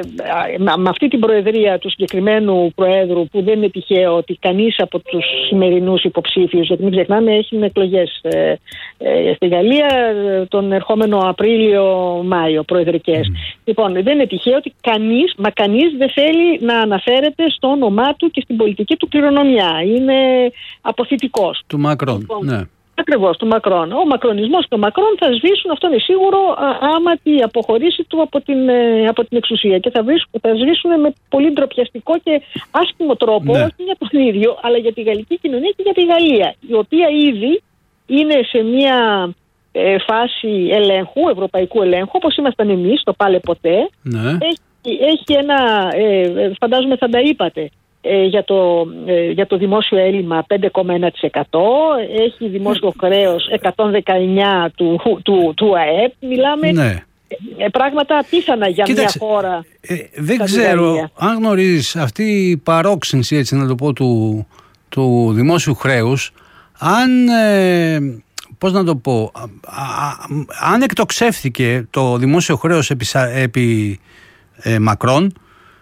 Speaker 9: με αυτή την προεδρία του συγκεκριμένου προέδρου, που δεν είναι τυχαίο ότι κανείς από τους σημερινούς υποψήφιους, γιατί μην ξεχνάμε έχουν εκλογές ε, ε, στη Γαλλία τον ερχόμενο Απρίλιο-Μάιο, προεδρικές. Mm. Λοιπόν, δεν είναι τυχαίο ότι κανείς, μα κανείς δεν θέλει να αναφέρεται στο όνομά του και στην πολιτική του κληρονομιά. Είναι αποθητικός.
Speaker 7: Του Μακρόν, λοιπόν, ναι.
Speaker 9: Ακριβώς, του Μακρόν. Ο μακρονισμός και ο Μακρόν θα σβήσουν, αυτό είναι σίγουρο, άμα τη αποχωρήσει του από την, από την εξουσία. Και θα, βρίσκουν, θα σβήσουν με πολύ ντροπιαστικό και άσχημο τρόπο, ναι. όχι για τον ίδιο, αλλά για τη γαλλική κοινωνία και για τη Γαλλία, η οποία ήδη είναι σε μια ε, φάση ελέγχου, ευρωπαϊκού ελέγχου, όπως ήμασταν εμείς, το πάλε ποτέ. Ναι. Έχει, έχει ένα, ε, φαντάζομαι θα τα είπατε, Ε, για, το, ε, για το δημόσιο έλλειμμα πέντε κόμμα ένα τοις εκατό, έχει δημόσιο χρέος εκατόν δεκαεννιά του, του, του ΑΕΠ. Μιλάμε ναι. ε, πράγματα απίθανα για Κοίταξε, μια χώρα.
Speaker 7: Ε, δεν ξέρω Γαλλία. Αν γνωρίζεις αυτή η παρόξενση, έτσι να το πω, του, του δημόσιου χρέους, αν, ε, πώς να το πω, α, α, αν εκτοξεύθηκε το δημόσιο χρέος επί, επί ε, Μακρόν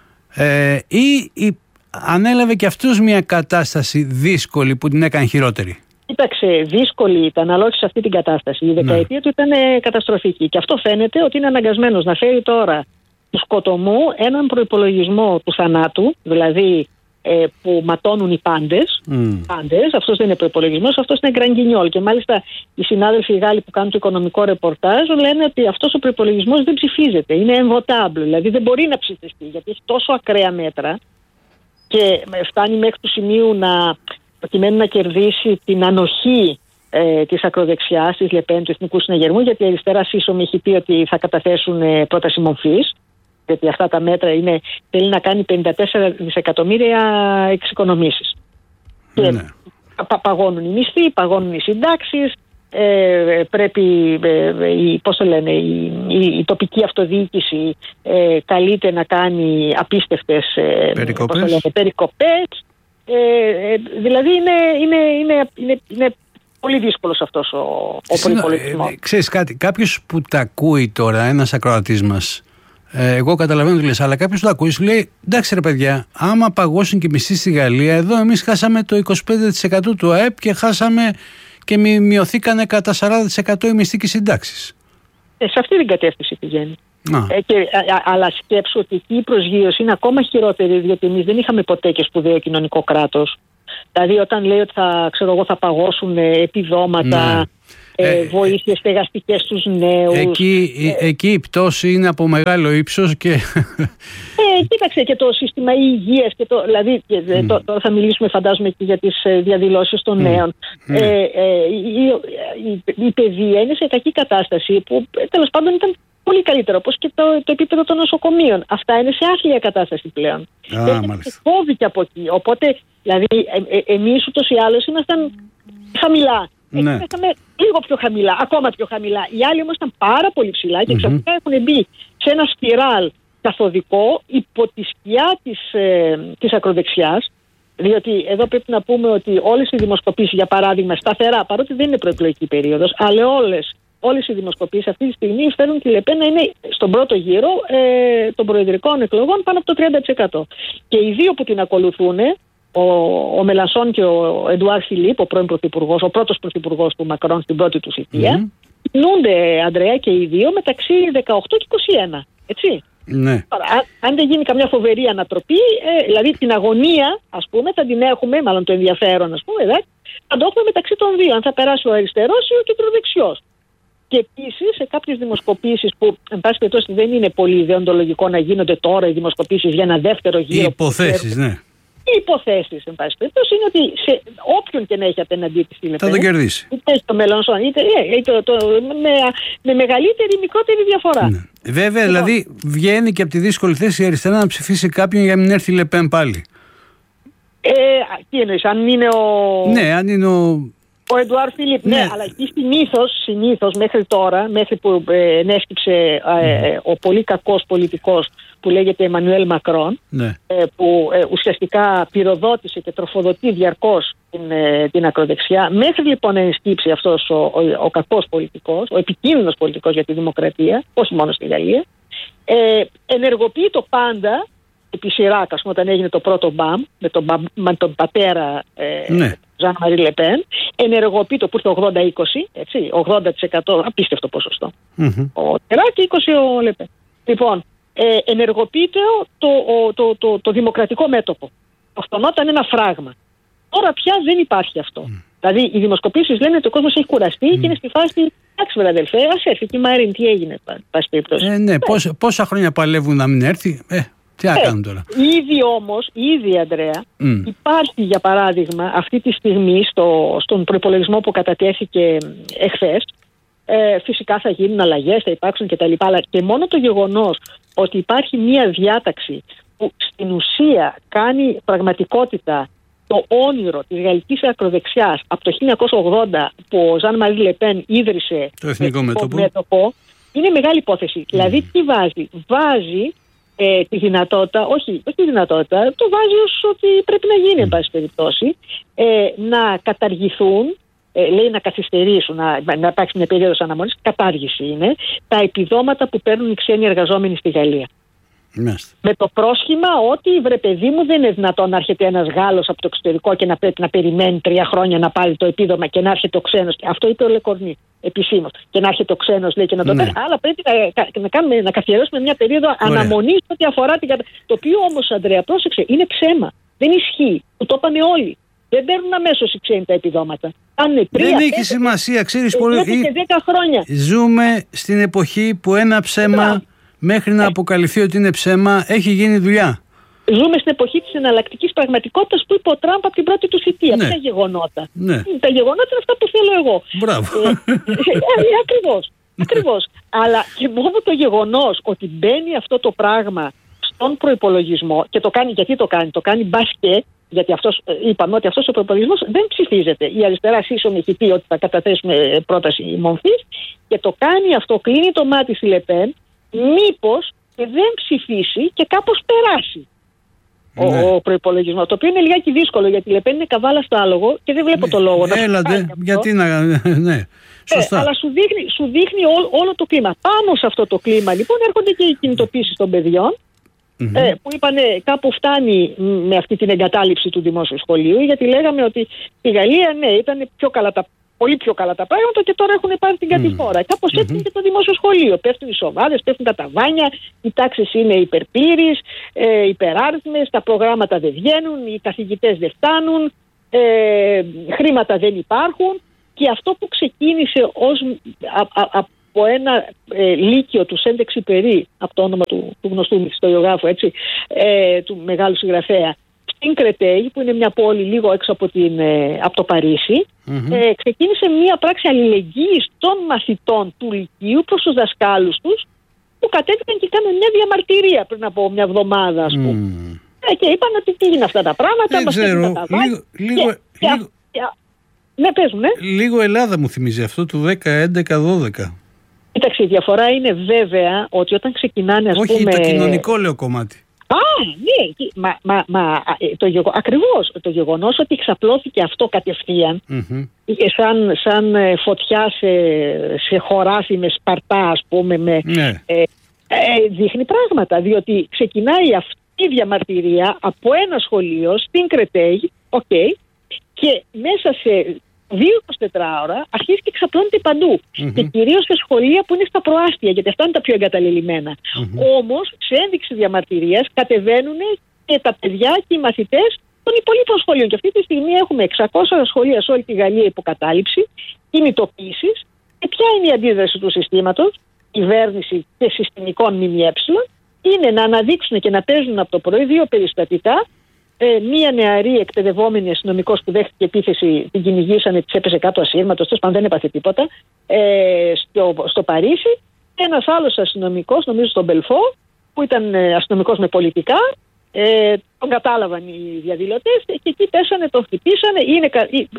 Speaker 7: ε, ή η ανέλαβε και αυτός μια κατάσταση δύσκολη που την έκανε χειρότερη.
Speaker 9: Κοίταξε, δύσκολη ήταν, αλλά όχι σε αυτή την κατάσταση. Η δεκαετία ναι. του ήταν καταστροφική. Και αυτό φαίνεται ότι είναι αναγκασμένος να φέρει τώρα του σκοτωμού έναν προϋπολογισμό του θανάτου, δηλαδή ε, που ματώνουν οι πάντες. Mm. πάντες. Αυτός δεν είναι προϋπολογισμός, αυτός είναι γκρανγκινιόλ. Και μάλιστα οι συνάδελφοι οι Γάλλοι που κάνουν το οικονομικό ρεπορτάζ λένε ότι αυτός ο προϋπολογισμός δεν ψηφίζεται. Είναι εμβοτάμπλο, δηλαδή δεν μπορεί να ψηφιστεί, γιατί έχει τόσο ακραία μέτρα. Και φτάνει μέχρι του σημείου να, προκειμένου να κερδίσει την ανοχή ε, της ακροδεξιάς, της Λεπέν, του Εθνικού Συναγερμού, γιατί η αριστερά σύσσωμη έχει πει ότι θα καταθέσουν ε, πρόταση μομφής, γιατί αυτά τα μέτρα είναι, θέλει να κάνει πενήντα τέσσερα δισεκατομμύρια εξοικονομήσεις. Ναι. Και πα, παγώνουν οι μισθοί, παγώνουν οι συντάξεις, Ε, πρέπει ε, η, πώς το λένε, η, η, η τοπική αυτοδιοίκηση ε, καλείται να κάνει απίστευτες ε, περικοπές, λένε, περικοπές ε, ε, δηλαδή είναι, είναι, είναι, είναι, είναι πολύ δύσκολος αυτός ο, ο προϋπολογισμός.
Speaker 7: Ε, ξέρεις κάτι, κάποιος που τα ακούει τώρα, ένας ακροατής μας, ε, εγώ καταλαβαίνω τι λες, αλλά κάποιος που τα ακούει σου λέει εντάξει ρε παιδιά, άμα παγώσουν και μισθοί στη Γαλλία, εδώ εμείς χάσαμε το είκοσι πέντε τοις εκατό του ΑΕΠ και χάσαμε και μειωθήκανε κατά σαράντα τοις εκατό οι μισθοί και οι συντάξεις.
Speaker 9: Ε, σε αυτή την κατεύθυνση πηγαίνει. Ε, και, α, αλλά σκέψου ότι εκεί η προσγείωση είναι ακόμα χειρότερη, διότι εμείς δεν είχαμε ποτέ και σπουδαίο κοινωνικό κράτος. Δηλαδή όταν λέει ότι θα, ξέρω εγώ, θα παγώσουν επιδόματα, ναι. ε, βοήθειες στεγαστικές στους νέους.
Speaker 7: Εκεί, ε, εκεί η πτώση είναι από μεγάλο ύψος και...
Speaker 9: Ε, κοίταξε και το σύστημα υγείας και το, δηλαδή mm. το, τώρα θα μιλήσουμε φαντάζομαι και για τις διαδηλώσεις των mm. νέων. Mm. Ε, ε, η, η, η παιδεία είναι σε κακή κατάσταση που τέλος πάντων ήταν πολύ καλύτερο, όπως και το, το επίπεδο των νοσοκομείων. Αυτά είναι σε άθλια κατάσταση πλέον. Έχει κόβει και από εκεί. Οπότε, δηλαδή, ε, ε, εμείς ούτως ή άλλως ήμασταν χαμηλά. Ναι. Ήμασταν λίγο πιο χαμηλά, ακόμα πιο χαμηλά. Οι άλλοι όμως ήταν πάρα πολύ ψηλά και ξαφνικά mm-hmm. έχουν μπει σε ένα σπιράλ καθοδικό υπό τη σκιά της, ε, της ακροδεξιάς. Διότι εδώ πρέπει να πούμε ότι όλες οι δημοσκοπήσεις, για παράδειγμα, σταθερά, παρότι δεν είναι προεκλογική περίοδος, αλλά όλες, όλες οι δημοσκοπήσεις αυτή τη στιγμή φέρνουν τη Λεπέν να είναι στον πρώτο γύρο ε, των προεδρικών εκλογών πάνω από το τριάντα τοις εκατό. Και οι δύο που την ακολουθούν, ο, ο Μελανσόν και ο Εντουάρ Φιλίπ, ο πρώην πρωθυπουργός, ο πρώτος πρωθυπουργός του Μακρόν στην πρώτη του θητεία, mm-hmm. κινούνται, Ανδρέα, και οι δύο μεταξύ δεκαοκτώ και είκοσι ένα. Έτσι.
Speaker 7: Ναι.
Speaker 9: Αν, αν δεν γίνει καμιά φοβερή ανατροπή, ε, δηλαδή την αγωνία, ας πούμε, θα την έχουμε, μάλλον το ενδιαφέρον, ας πούμε, δε, θα το έχουμε μεταξύ των δύο. Αν θα περάσει ο αριστερός ή ο κεντροδεξιός. Και επίσης σε κάποιες δημοσκοπήσεις που, εν πάση περιπτώσει, δεν είναι πολύ ιδεοντολογικό να γίνονται τώρα οι δημοσκοπήσεις για ένα δεύτερο γύρο.
Speaker 7: Οι υποθέσεις, ναι.
Speaker 9: Οι υποθέσεις, εν πάση περιπτώσει, είναι ότι σε όποιον και να έχει απέναντί της Λεπέν,
Speaker 7: θα το κερδίσει.
Speaker 9: Είτε στο μέλλον, είτε, είτε το, το, με, με μεγαλύτερη ή μικρότερη διαφορά.
Speaker 7: Ναι. Βέβαια, λοιπόν, δηλαδή βγαίνει και από τη δύσκολη θέση η αριστερά να ψηφίσει κάποιον για να μην έρθει η Λεπέν πάλι.
Speaker 9: Ε, τι εννοείς, αν είναι ο.
Speaker 7: Ναι, αν είναι ο.
Speaker 9: Ο Εντουάρ Φιλίπ, ναι, ναι, αλλά εκεί συνήθως, συνήθως μέχρι τώρα, μέχρι που ε, ενέσκυψε ε, ο πολύ κακός πολιτικός που λέγεται Εμμανουέλ Μακρόν, ναι, ε, που ε, ουσιαστικά πυροδότησε και τροφοδοτεί διαρκώς την, ε, την ακροδεξιά, μέχρι λοιπόν να ενσκύψει αυτός ο, ο, ο κακός πολιτικός, ο επικίνδυνος πολιτικός για τη δημοκρατία, όχι μόνο στη Γαλλία, ε, ενεργοποιεί το πάντα επί σειρά, ας πούμε, όταν έγινε το πρώτο μπαμ με τον, με τον πατέρα ε, ναι. Ζαν Μαρί Λεπέν, ενεργοποιεί το που ήρθε ογδόντα είκοσι, έτσι, ογδόντα τοις εκατό, απίστευτο ποσοστό. Mm-hmm. Ο Τερά και είκοσι ο Λεπέν. Λοιπόν, ε, ενεργοποιείται το, το, το, το, το δημοκρατικό μέτωπο. Αυτονόταν ένα φράγμα. Τώρα πια δεν υπάρχει αυτό. Mm. Δηλαδή, οι δημοσκοπήσεις λένε ότι ο κόσμος έχει κουραστεί mm. και είναι στη φάση. Εντάξει, βρε αδελφέ, ας έρθει και η Μαρίν, τι έγινε, πάση περιπτώσει.
Speaker 7: Ε, ναι, πόσα, πόσα χρόνια παλεύουν να μην έρθει. Ε. Τι να κάνουν τώρα.
Speaker 9: Ήδη όμως, ήδη Αντρέα, mm. υπάρχει για παράδειγμα αυτή τη στιγμή στο, στον προϋπολογισμό που κατατέθηκε εχθές, ε, φυσικά θα γίνουν αλλαγές, θα υπάρξουν κτλ. Αλλά και μόνο το γεγονός ότι υπάρχει μία διάταξη που στην ουσία κάνει πραγματικότητα το όνειρο της γαλλικής ακροδεξιάς από το χίλια εννιακόσια ογδόντα που ο Ζαν Μαρί Λεπέν ίδρυσε
Speaker 7: το εθνικό μέτωπο,
Speaker 9: μέτωπο, είναι μεγάλη υπόθεση. Mm. Δηλαδή τι βάζει. Βάζει Ε, τη δυνατότητα, όχι, όχι τη δυνατότητα, το βάζει ως ότι πρέπει να γίνει, εν πάση περιπτώσει, ε, να καταργηθούν, ε, λέει να καθυστερήσουν, να, να υπάρξει μια περίοδος αναμονής, κατάργηση είναι, τα επιδόματα που παίρνουν οι ξένοι εργαζόμενοι στη Γαλλία. Μάλιστα. Με το πρόσχημα ότι, βρε παιδί μου, δεν είναι δυνατόν να έρχεται ένας Γάλλος από το εξωτερικό και να πρέπει να περιμένει τρία χρόνια να πάρει το επίδομα και να έρχεται ο ξένος. Αυτό είπε ο Λεκορνή επισήμως. Και να έρχεται ο ξένος, λέει, και να το ναι. παίρνει. Αλλά πρέπει να, να, κάνουμε, να καθιερώσουμε μια περίοδο αναμονής ό,τι αφορά την κατάσταση. Το οποίο όμως, Ανδρέα, πρόσεξε, είναι ψέμα. Δεν ισχύει. Που το είπαμε όλοι. Δεν παίρνουν αμέσως οι ξένοι τα επιδόματα. Τρία,
Speaker 7: δεν έχει πέντε, σημασία, ξέρεις πολύ.
Speaker 9: χρόνια.
Speaker 7: Ζούμε στην εποχή που ένα ψέμα. Yeah. Μέχρι να αποκαλυφθεί ότι είναι ψέμα, έχει γίνει δουλειά.
Speaker 9: Ζούμε στην εποχή της εναλλακτικής πραγματικότητας που είπε ο Τραμπ από την πρώτη του θητεία. Ναι. Τα γεγονότα. Ναι. Τα γεγονότα είναι αυτά που θέλω εγώ.
Speaker 7: Μπράβο.
Speaker 9: Ε, ε, ε, ακριβώς. Ακριβώς. Αλλά και μόνο το γεγονός ότι μπαίνει αυτό το πράγμα στον προϋπολογισμό και το κάνει, γιατί το κάνει, το κάνει μπάσκετ, γιατί αυτός, είπαμε ότι αυτός ο προϋπολογισμός δεν ψηφίζεται. Η αριστερά σύσσωμη έχει πει ότι θα καταθέσουμε πρόταση μορφής και το κάνει αυτό, κλείνει το μάτι στη Λεπέν. Μήπως και δεν ψηφίσει και κάπως περάσει ναι. ο, ο προϋπολογισμός. Το οποίο είναι λιγάκι δύσκολο γιατί η Λεπέν είναι καβάλα στο άλογο και δεν βλέπω ναι. το λόγο.
Speaker 7: Έλατε, γιατί να. Ναι, σωστά.
Speaker 9: Ε, αλλά σου δείχνει, σου δείχνει ό, όλο το κλίμα. Πάνω σε αυτό το κλίμα λοιπόν έρχονται και οι κινητοποίησεις των παιδιών. Mm-hmm. Ε, που είπανε κάπου φτάνει με αυτή την εγκατάλειψη του δημόσιου σχολείου, γιατί λέγαμε ότι η Γαλλία ναι ήταν πιο καλά τα πολύ πιο καλά τα πράγματα και τώρα έχουν πάρει την κατηφόρα. Mm. Κάπως έτσι είναι mm-hmm. και το δημόσιο σχολείο. Πέφτουν οι σοβάδες, πέφτουν τα ταβάνια, οι τάξεις είναι υπερπύρεις, ε, υπεράριθμες, τα προγράμματα δεν βγαίνουν, οι καθηγητές δεν φτάνουν, ε, χρήματα δεν υπάρχουν και αυτό που ξεκίνησε ως, α, α, από ένα ε, λύκειο του Σεντεξιπερί, από το όνομα του, του γνωστού μυθιστογράφου, έτσι, ε, του μεγάλου συγγραφέα, στην Κρετέη, που είναι μια πόλη λίγο έξω από, την, ε, από το Παρίσι, mm-hmm. ε, ξεκίνησε μια πράξη αλληλεγγύης των μαθητών του Λυκείου προς τους δασκάλους τους, που κατέβηκαν και κάνουν μια διαμαρτυρία πριν από μια εβδομάδα, ας πούμε. Mm. Ε, και είπαν ότι τι είναι αυτά τα πράγματα,
Speaker 7: δεν ξέρω, τα λίγο, λίγο,
Speaker 9: και, λίγο, και, ναι, πες μου, ναι.
Speaker 7: Λίγο Ελλάδα μου θυμίζει αυτό του δέκα, έντεκα, δώδεκα.
Speaker 9: Κοίταξε, η διαφορά είναι βέβαια ότι όταν ξεκινάνε, ας
Speaker 7: Όχι,
Speaker 9: πούμε...
Speaker 7: Όχι, το κοινωνικό λέω κομμάτι.
Speaker 9: Α, ναι, μα, μα, μα, το γεγο... ακριβώς το γεγονός ότι εξαπλώθηκε αυτό κατευθείαν mm-hmm. σαν, σαν φωτιά σε, σε χωράφι με σπαρτά, ας πούμε, με, ναι. ε, ε, δείχνει πράγματα, διότι ξεκινάει αυτή η διαμαρτυρία από ένα σχολείο στην Κρετέη, okay, και μέσα σε δύο εικοσιτέσσερις ώρα αρχίζει και εξαπλώνεται παντού. Mm-hmm. Και κυρίως σε σχολεία που είναι στα προάστια, γιατί αυτά είναι τα πιο εγκαταλελειμμένα. Mm-hmm. Όμως, σε ένδειξη διαμαρτυρίας, κατεβαίνουν και τα παιδιά και οι μαθητές των υπολείπων σχολείων. Και αυτή τη στιγμή έχουμε εξακόσια σχολεία σε όλη τη Γαλλία υποκατάληψη, κινητοποίησεις. Και ποια είναι η αντίδραση του συστήματος, κυβέρνηση και συστημικών ΜΜΕ, είναι να αναδείξουν και να παίζουν από το πρωί δύο περιστατικά Ε, μία νεαρή εκπαιδευόμενη αστυνομικός που δέχτηκε επίθεση, την κυνηγήσανε, της έπεσε κάτω ασύρματος, τέλος πάντων δεν έπαθε τίποτα, ε, στο, στο Παρίσι. Ένας άλλος αστυνομικός, νομίζω στον Μπελφό, που ήταν αστυνομικός με πολιτικά, ε, τον κατάλαβαν οι διαδηλωτές και εκεί πέσανε, τον χτυπήσανε, είναι,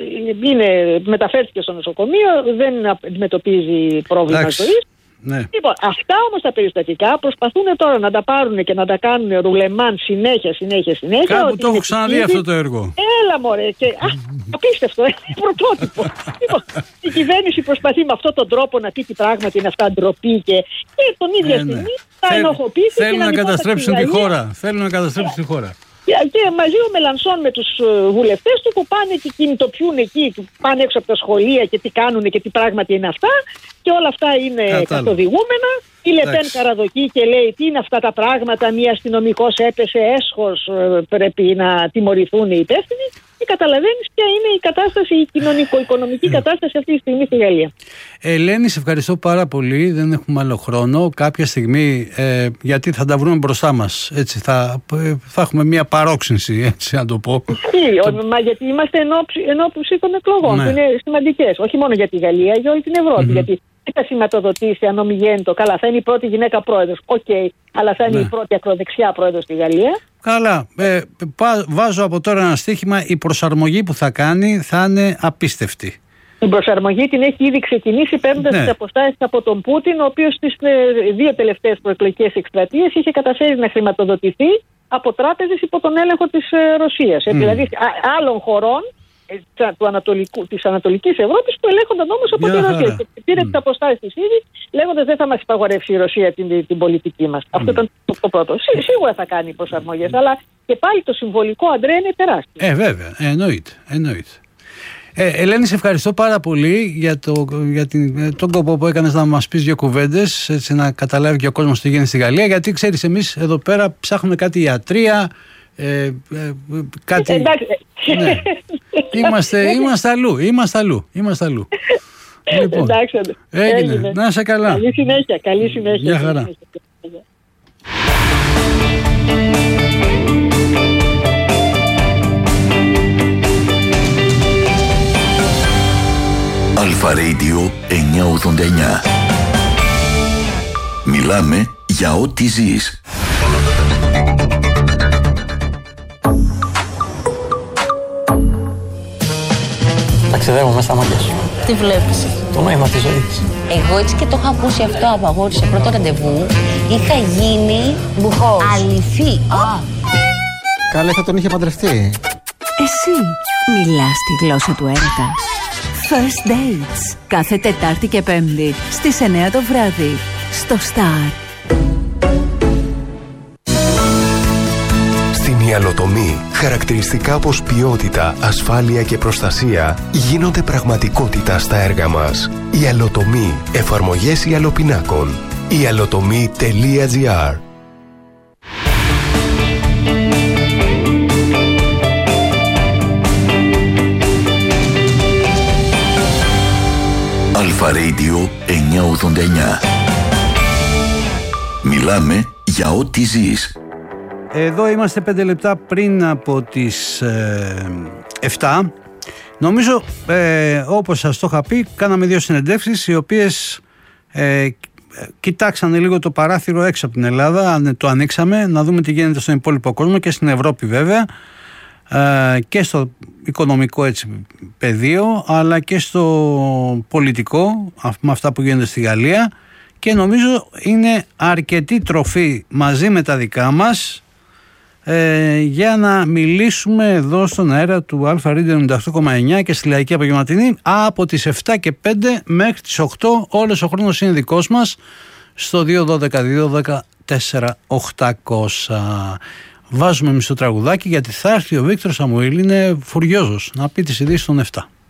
Speaker 9: είναι, μεταφέρθηκε στο νοσοκομείο, δεν αντιμετωπίζει πρόβλημα ζωής.
Speaker 7: Ναι.
Speaker 9: Λοιπόν, αυτά όμως τα περιστατικά προσπαθούν τώρα να τα πάρουν και να τα κάνουν ρουλεμάν συνέχεια, συνέχεια, συνέχεια.
Speaker 7: Κάπου το έχω ξαναδεί ήδη αυτό το έργο.
Speaker 9: Έλα μωρέ, και, α, απίστευτο, είναι πρωτότυπο. Λοιπόν, η κυβέρνηση προσπαθεί με αυτόν τον τρόπο να πει τι πράγματι είναι αυτά ντροπή και, και τον ίδια ε, ναι. στιγμή θα ενοχοποιήσει.
Speaker 7: Θέλουν να, να καταστρέψουν τη χώρα. Θέλουν να καταστρέψουν τη χώρα.
Speaker 9: Και μαζί ο Μελανσόν με τους βουλευτές του που πάνε και κινητοποιούν εκεί, που πάνε έξω από τα σχολεία και τι κάνουν και τι πράγματι είναι αυτά και όλα αυτά είναι καθοδηγούμενα. Η Λεπέν καραδοκεί και λέει τι είναι αυτά τα πράγματα, μία αστυνομικός έπεσε έσχος, πρέπει να τιμωρηθούν οι υπεύθυνοι. Και καταλαβαίνεις ποια είναι η κατάσταση, η κοινωνικο-οικονομική κατάσταση αυτή τη στιγμή στη Γαλλία.
Speaker 7: Ελένη, σε ευχαριστώ πάρα πολύ. Δεν έχουμε άλλο χρόνο. Κάποια στιγμή, ε, γιατί θα τα βρούμε μπροστά μας. Έτσι, θα, θα έχουμε μια παρόξυνση, έτσι να το πω.
Speaker 9: Τι, το... μα γιατί είμαστε ενώπιση των εκλογών, ναι. που είναι σημαντικές. Όχι μόνο για τη Γαλλία, για όλη την Ευρώπη. Mm-hmm. Γιατί θα σηματοδοτήσει ανομιγέννητο. Καλά, θα είναι η πρώτη γυναίκα πρόεδρος. Οκ, okay, αλλά θα είναι ναι. η πρώτη ακροδεξιά πρόεδρος στη Γαλλία.
Speaker 7: Καλά. Ε, βάζω από τώρα ένα στοίχημα. Η προσαρμογή που θα κάνει θα είναι απίστευτη.
Speaker 9: Η προσαρμογή την έχει ήδη ξεκινήσει παίρνοντας ναι. τις αποστάσεις από τον Πούτιν, ο οποίος στις δύο τελευταίες προεκλογικές εκστρατείες είχε καταφέρει να χρηματοδοτηθεί από τράπεζες υπό τον έλεγχο της Ρωσίας. Mm. Δηλαδή άλλων χωρών του Ανατολικού, της Ανατολικής Ευρώπης που ελέγχονταν όμως από yeah, τη Ρωσία. Και πήρε mm. τις αποστάσεις της ήδη λέγοντας δεν θα μας υπαγορεύσει η Ρωσία την, την πολιτική μας. Mm. Αυτό ήταν το, το πρώτο. Σί, σίγουρα θα κάνει προσαρμογές, αλλά και πάλι το συμβολικό, Αντρέα, είναι τεράστιο.
Speaker 7: Ε, βέβαια. Ε, εννοείται. εννοείται. Ε, Ελένη, σε ευχαριστώ πάρα πολύ για, το, για την, τον κόπο που έκανες να μας πεις δύο κουβέντες, έτσι να καταλάβει και ο κόσμος τι γίνεται στη Γαλλία, γιατί ξέρεις εμείς εδώ πέρα ψάχνουμε κάτι ιατρία, ε, ε, κάτι...
Speaker 9: Εντάξει.
Speaker 7: Ναι. Είμαστε, είμαστε αλλού, είμαστε αλλού, είμαστε αλλού. Λοιπόν,
Speaker 9: εντάξει,
Speaker 7: έγινε. έγινε. Να είσαι καλά.
Speaker 9: Καλή συνέχεια, καλή συνέχεια.
Speaker 7: Μια χαρά.
Speaker 1: Αλφα Radio εννιακόσια ογδόντα εννιά. Μιλάμε για ό,τι ζεις.
Speaker 10: Ταξιδεύω μέσα στα μάτια σου.
Speaker 11: Τι βλέπεις?
Speaker 10: Το νόημα της ζωής.
Speaker 11: Εγώ έτσι και το είχα ακούσει αυτό από αγόρι σε πρώτο ραντεβού. Είχα γίνει μπουχός. Αληθή. Α.
Speaker 10: Καλέ, θα τον είχε παντρευτεί.
Speaker 12: Εσύ μιλάς τη γλώσσα του έρωτα. First Dates. Κάθε Τετάρτη και Πέμπτη στις εννιά το βράδυ. Στο Star.
Speaker 5: Στην ιαλοτομή, χαρακτηριστικά όπως ποιότητα, ασφάλεια και προστασία γίνονται πραγματικότητα στα έργα μας. Ιαλοτομή. Εφαρμογές ιαλοπινάκων. ιαλοτομή τελεία τζι άρ.
Speaker 1: Αλφα Radio εννιακόσια ογδόντα εννιά. Μιλάμε για ό,τι ζεις.
Speaker 7: Εδώ είμαστε πέντε λεπτά πριν από τις ε, εφτά. Νομίζω, ε, όπως σας το είχα πει, κάναμε δύο συνεντεύξεις οι οποίες ε, κοιτάξανε λίγο το παράθυρο έξω από την Ελλάδα, αν το ανοίξαμε, να δούμε τι γίνεται στον υπόλοιπο κόσμο και στην Ευρώπη βέβαια, ε, και στο οικονομικό έτσι, πεδίο, αλλά και στο πολιτικό, με αυτά που γίνονται στη Γαλλία, και νομίζω είναι αρκετή τροφή μαζί με τα δικά μας ε, για να μιλήσουμε εδώ στον αέρα του Αλφα Radio ενενήντα οκτώ κόμμα εννιά και στη Λαϊκή Απογευματινή από τις εφτά και πέντε μέχρι τις οκτώ. Όλος ο χρόνος είναι δικός μας στο δύο δώδεκα δύο δώδεκα τέσσερα οκτακόσια. Βάζουμε μισό τραγουδάκι γιατί θα έρθει ο Βίκτορ Σαμουήλ, είναι φουριόζος να πει τις ειδήσεις των εφτά.